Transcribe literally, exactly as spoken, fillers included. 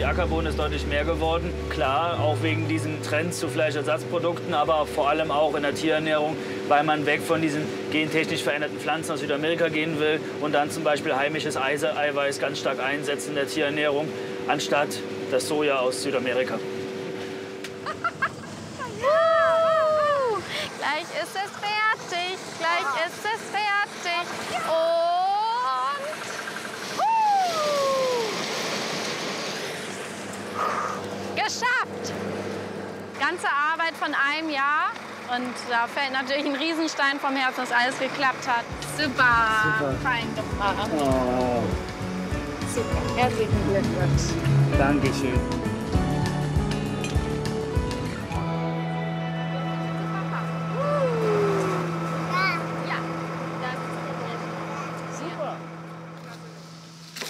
Ackerbohnen ist deutlich mehr geworden. Klar, auch wegen diesen Trends zu Fleischersatzprodukten, aber vor allem auch in der Tierernährung, weil man weg von diesen gentechnisch veränderten Pflanzen aus Südamerika gehen will und dann zum Beispiel heimisches Eiweiß ganz stark einsetzt in der Tierernährung, anstatt das Soja aus Südamerika. Gleich ist es fertig, gleich ist es fertig. Und... Geschafft! Ganze Arbeit von einem Jahr. Und da fällt natürlich ein Riesenstein vom Herzen, dass alles geklappt hat. Super, Super. Fein gemacht. Oh. Super, herzlichen Glückwunsch. Dankeschön.